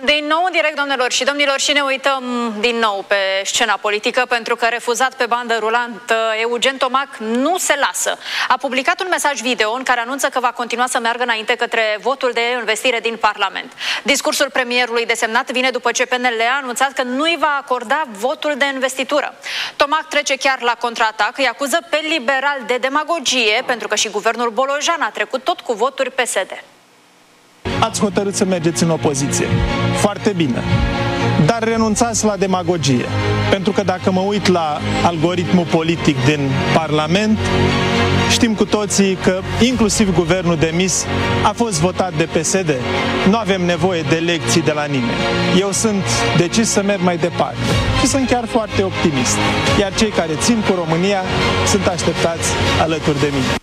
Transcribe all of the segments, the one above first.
Din nou în direct, domnilor și domnilor, și ne uităm din nou pe scena politică, pentru că refuzat pe bandă rulantă, Eugen Tomac nu se lasă. A publicat un mesaj video în care anunță că va continua să meargă înainte către votul de investire din Parlament. Discursul premierului desemnat vine după ce PNL a anunțat că nu îi va acorda votul de investitură. Tomac trece chiar la contraatac, îi acuză pe liberal de demagogie, pentru că și guvernul Bolojan a trecut tot cu voturi PSD. Ați hotărât să mergeți în opoziție. Foarte bine. Dar renunțați la demagogie. Pentru că dacă mă uit la algoritmul politic din Parlament, știm cu toții că inclusiv guvernul demis a fost votat de PSD. Nu avem nevoie de lecții de la nimeni. Eu sunt decis să merg mai departe. Și sunt chiar foarte optimist. Iar cei care țin cu România sunt așteptați alături de mine.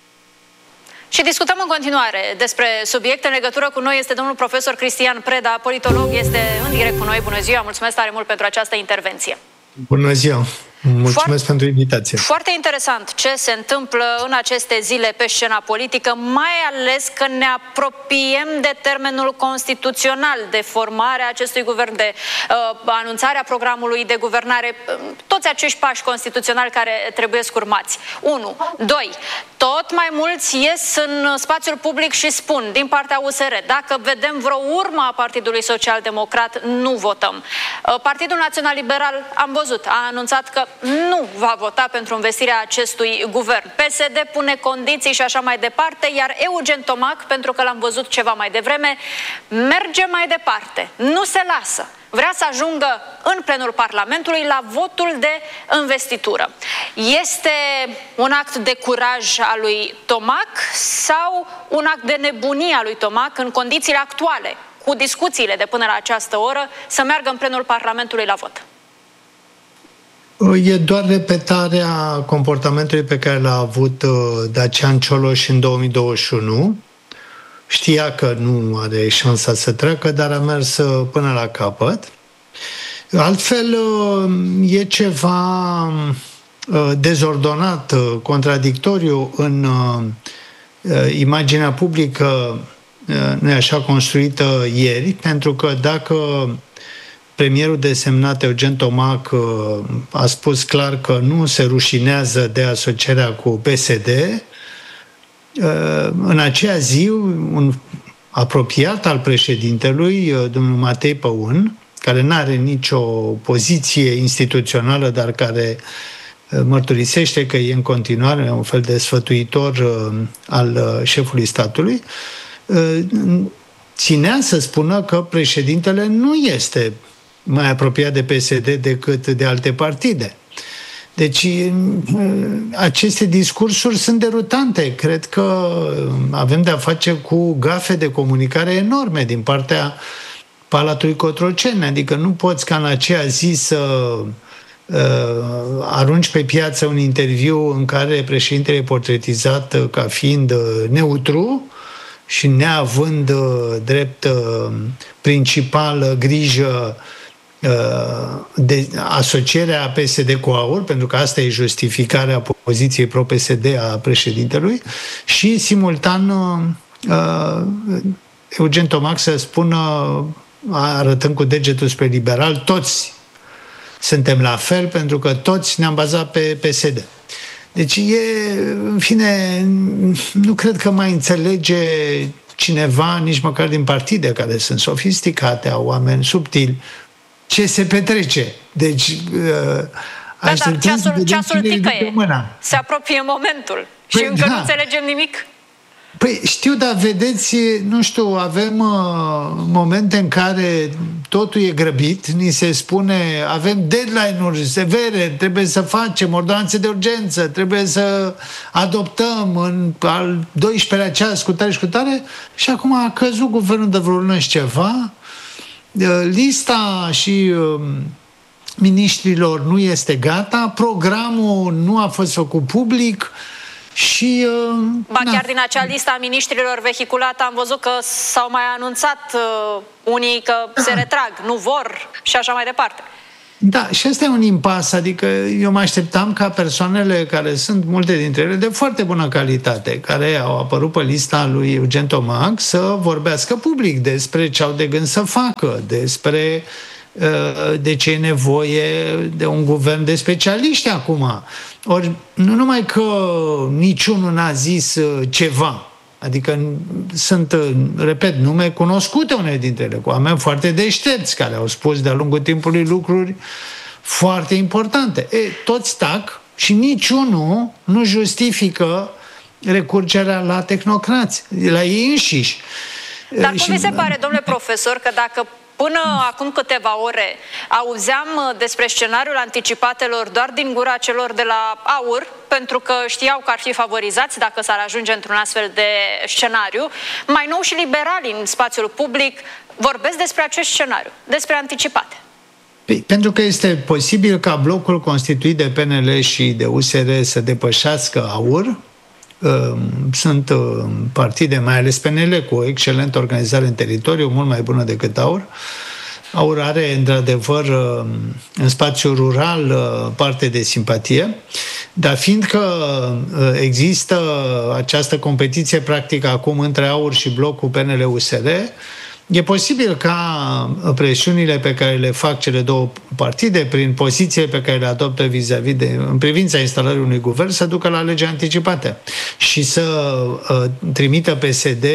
Și discutăm în continuare despre subiecte. În legătură cu noi este domnul profesor Cristian Preda, politolog, este în direct cu noi. Bună ziua, mulțumesc tare mult pentru această intervenție. Bună ziua, mulțumesc pentru invitație. Foarte interesant ce se întâmplă în aceste zile pe scena politică, mai ales că ne apropiem de termenul constituțional, de formarea acestui guvern, de anunțarea programului de guvernare, toți acești pași constituționali care trebuie urmați. 1. 2. Tot mai mulți ies în spațiul public și spun, din partea USR, dacă vedem vreo urmă a Partidului Social Democrat, nu votăm. Partidul Național Liberal, am văzut, a anunțat că nu va vota pentru investirea acestui guvern. PSD pune condiții și așa mai departe, iar Eugen Tomac, pentru că l-am văzut ceva mai devreme, merge mai departe, nu se lasă. Vrea să ajungă în plenul Parlamentului la votul de investitură. Este un act de curaj al lui Tomac sau un act de nebunie a lui Tomac în condițiile actuale, cu discuțiile de până la această oră, să meargă în plenul Parlamentului la vot? E doar repetarea comportamentului pe care l-a avut Dacian Cioloș în 2021. Știa că nu are șansa să treacă, dar a mers până la capăt. Altfel, e ceva dezordonat, contradictoriu în imaginea publică, nu așa construită ieri, pentru că dacă premierul desemnat Eugen Tomac a spus clar că nu se rușinează de asocierea cu PSD, în aceea zi, un apropiat al președintelui, domnul Matei Păun, care nu are nicio poziție instituțională, dar care mărturisește că e în continuare un fel de sfătuitor al șefului statului, ținea să spună că președintele nu este mai apropiat de PSD decât de alte partide. Deci aceste discursuri sunt derutante. Cred că avem de-a face cu gafe de comunicare enorme din partea Palatului Cotroceni. Adică nu poți ca în aceea zi să arunci pe piață un interviu în care președintele e portretizat ca fiind neutru și neavând drept principală grijă de asocierea PSD cu AUR, pentru că asta e justificarea poziției pro-PSD a președintelui, și simultan Eugen Tomac să spună, arătând cu degetul spre liberal, toți suntem la fel pentru că toți ne-am bazat pe PSD. Deci în fine, nu cred că mai înțelege cineva, nici măcar din partide care sunt sofisticate, au oameni subtili, ce se petrece. Deci, dar ceasul ticăie. Se apropie momentul și încă nu înțelegem nimic. Păi știu, dar vedeți, nu știu, avem momente în care totul e grăbit, ni se spune, avem deadline-uri severe, trebuie să facem ordonanțe de urgență, trebuie să adoptăm în al 12-lea ceas cu tare și cu tare, și acum a căzut guvernul de vreo lună și ceva. Lista și miniștrilor nu este gata, programul nu a fost făcut public și... chiar din acea listă a miniștrilor vehiculată am văzut că s-au mai anunțat unii că se retrag, nu vor și așa mai departe. Da, și asta e un impas, adică eu mă așteptam ca persoanele care sunt, multe dintre ele, de foarte bună calitate, care au apărut pe lista lui Eugen Tomac, să vorbească public despre ce au de gând să facă, despre de ce e nevoie de un guvern de specialiști acum. Ori nu numai că niciunul n-a zis ceva, adică sunt, repet, nume cunoscute unele dintre ele, cu oameni foarte deștepți, care au spus de-a lungul timpului lucruri foarte importante. Toți tac și niciunul nu justifică recurgerea la tehnocrați, la ei înșiși. Dar cum vi se pare, domnule profesor, că dacă până acum câteva ore auzeam despre scenariul anticipatelor doar din gura celor de la AUR, pentru că știau că ar fi favorizați dacă s-ar ajunge într-un astfel de scenariu, mai nou și liberalii în spațiul public vorbesc despre acest scenariu, despre anticipate. Pentru că este posibil ca blocul constituit de PNL și de USR să depășească AUR. Sunt partide, mai ales PNL, cu o excelentă organizare în teritoriu, mult mai bună decât AUR. AUR are, într-adevăr, în spațiul rural parte de simpatie, dar fiindcă există această competiție practică acum între AUR și blocul PNL-USR, e posibil ca presiunile pe care le fac cele două partide prin poziție pe care le adoptă vis-a-vis în privința instalării unui guvern să ducă la alegeri anticipate și să trimită PSD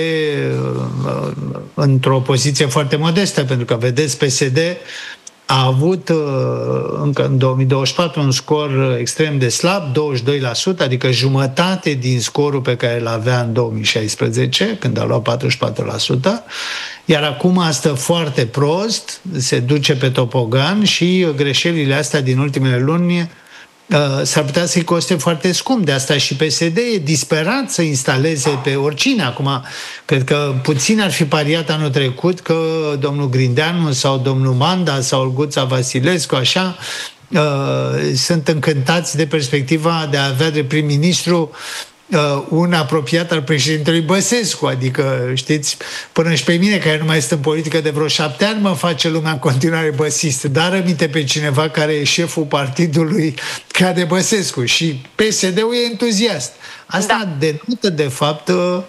într-o poziție foarte modestă, pentru că, vedeți, PSD a avut încă în 2024 un scor extrem de slab, 22%, adică jumătate din scorul pe care îl avea în 2016, când a luat 44%, iar acum stă foarte prost, se duce pe topogan și greșelile astea din ultimele luni s-ar putea să-i coste foarte scump. De asta și PSD e disperat să instaleze pe oricine. Acum, cred că puțin ar fi pariat anul trecut că domnul Grindeanu sau domnul Manda sau Olguța Vasilescu, așa, sunt încântați de perspectiva de a avea de prim-ministru un apropiat al președintelui Băsescu, adică, știți, până și pe mine, care nu mai sunt în politică de vreo 7 ani, mă face lumea în continuare băsist. Dar rămite pe cineva care e șeful partidului ca de Băsescu și PSD-ul e entuziast. Asta denotă, de fapt,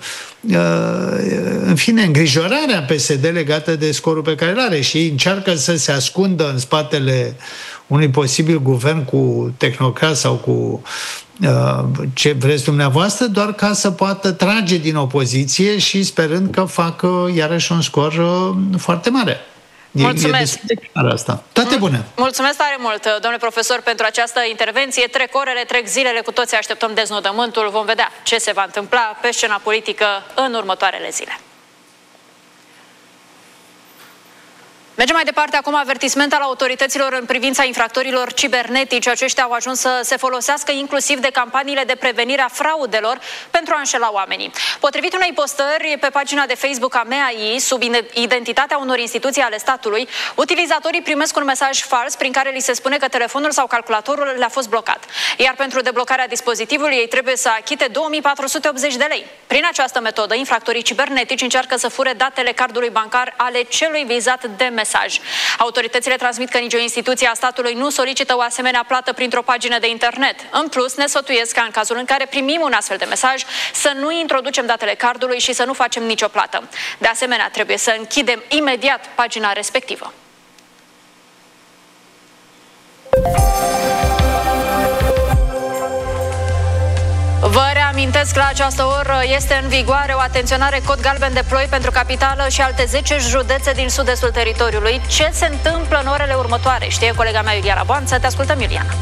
în fine, îngrijorarea PSD legată de scorul pe care îl are și ei încearcă să se ascundă în spatele unui posibil guvern cu tehnocrat sau cu ce vreți dumneavoastră, doar ca să poată trage din opoziție și sperând că fac iarăși un scor foarte mare. Mulțumesc. Asta. Toate bune. Mulțumesc tare mult, domnule profesor, pentru această intervenție. Trec orele, trec zilele, cu toții așteptăm deznodământul. Vom vedea ce se va întâmpla pe scena politică în următoarele zile. Mergem mai departe, acum avertisment al autorităților în privința infractorilor cibernetici. Aceștia au ajuns să se folosească inclusiv de campaniile de prevenire a fraudelor pentru a înșela oamenii. Potrivit unei postări pe pagina de Facebook a MEAI, sub identitatea unor instituții ale statului, utilizatorii primesc un mesaj fals prin care li se spune că telefonul sau calculatorul le-a fost blocat. Iar pentru deblocarea dispozitivului ei trebuie să achite 2480 de lei. Prin această metodă, infractorii cibernetici încearcă să fure datele cardului bancar ale celui vizat de mesaj. Autoritățile transmit că nicio instituție a statului nu solicită o asemenea plată printr-o pagină de internet. În plus, ne sfătuiesc ca în cazul în care primim un astfel de mesaj să nu introducem datele cardului și să nu facem nicio plată. De asemenea, trebuie să închidem imediat pagina respectivă. Vă reamintesc, la această oră este în vigoare o atenționare cod galben de ploi pentru capitală și alte 10 județe din sud-estul teritoriului. Ce se întâmplă în orele următoare? Știe colega mea Iuliana Boanță. Te ascultăm, Iuliana.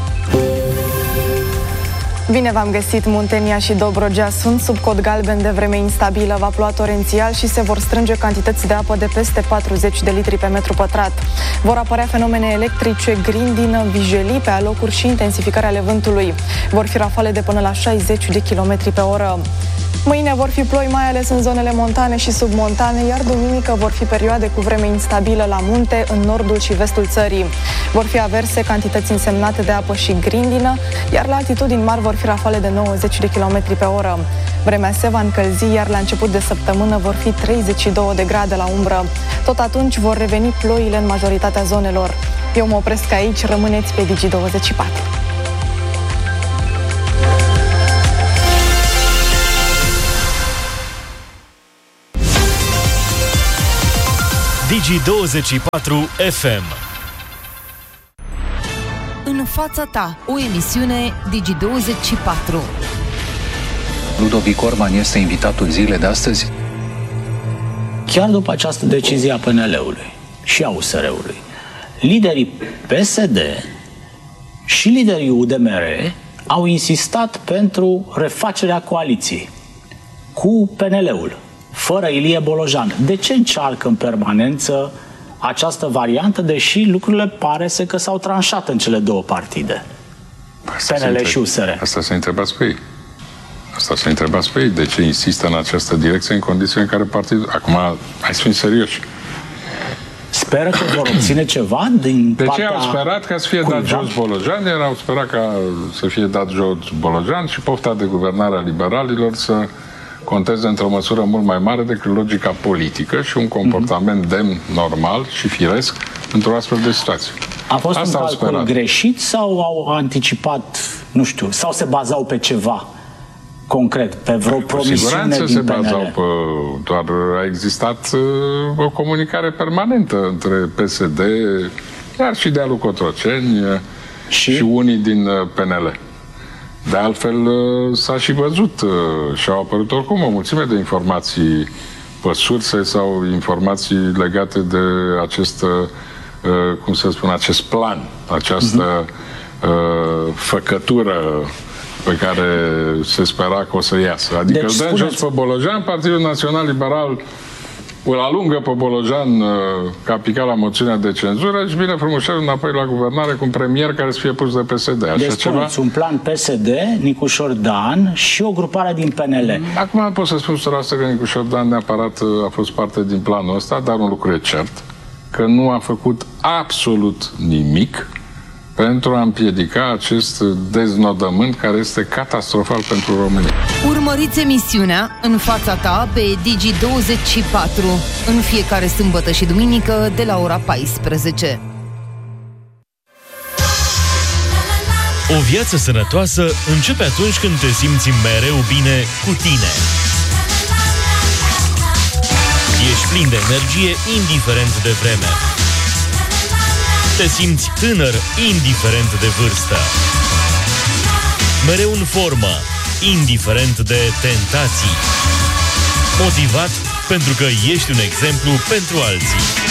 Bine v-am găsit! Muntenia și Dobrogea sunt sub cod galben de vreme instabilă, va ploua torențial și se vor strânge cantități de apă de peste 40 de litri pe metru pătrat. Vor apărea fenomene electrice, grindină, vijelii pe alocuri și intensificarea ale vântului. Vor fi rafale de până la 60 de km pe oră. Mâine vor fi ploi mai ales în zonele montane și submontane, iar duminică vor fi perioade cu vreme instabilă la munte, în nordul și vestul țării. Vor fi averse, cantități însemnate de apă și grindină, iar la altitudini mari vor fi rafale de 90 de km pe oră. Vremea se va încălzi, iar la început de săptămână vor fi 32 de grade la umbră. Tot atunci vor reveni ploile în majoritatea zonelor. Eu mă opresc aici, rămâneți pe Digi24. Digi24 FM. În fața ta, o emisiune Digi24. Ludovic Orban este invitatul zilei de astăzi? Chiar după această decizie a PNL-ului și a USR-ului, liderii PSD și liderii UDMR au insistat pentru refacerea coaliției cu PNL-ul, fără Ilie Bolojan. De ce încearcă în permanență această variantă, deși lucrurile pare că s-au tranșat în cele două partide, PNL și USR? Asta să întrebați pe ei. De ce insistă în această direcție în condiții în care partidul... Acum, hai să fim serioși. Speră că vor obține ceva din de partea... ce au sperat ca să fie dat jos Bolojan? Au sperat ca să fie dat jos Bolojan și pofta de guvernare a liberalilor să conteze într-o măsură mult mai mare decât logica politică și un comportament demn, normal și firesc într-o astfel de situație. A fost un calcul greșit sau au anticipat, nu știu, sau se bazau pe ceva concret, pe vreo promisiune din PNL? Se bazau pe... Doar a existat o comunicare permanentă între PSD, chiar și de-a lui Cotroceni și unii din PNL. De altfel, s-a și văzut și au apărut oricum o mulțime de informații pe surse sau informații legate de acest, cum să spun, acest plan, această făcătură pe care se spera că o să iasă. Adică deci, îl dăm jos pe Bolojan, Partidul Național Liberal îl alungă pe Bolojan că a picat la moțiunea de cenzură și vine frumușel înapoi la guvernare cu un premier care să fie pus de PSD. Așa deci ceva? Un plan PSD, Nicușor Dan și o grupare din PNL. Acum pot să spun 100% că Nicușor Dan neapărat a fost parte din planul ăsta, dar un lucru e cert, că nu a făcut absolut nimic pentru a împiedica acest deznodământ care este catastrofal pentru România. Urmăriți emisiunea În fața ta pe Digi24 în fiecare sâmbătă și duminică de la ora 14. O viață sănătoasă începe atunci când te simți mereu bine cu tine. Ești plin de energie indiferent de vreme. Te simți tânăr, indiferent de vârstă. Mereu în formă, indiferent de tentații. Motivat pentru că ești un exemplu pentru alții.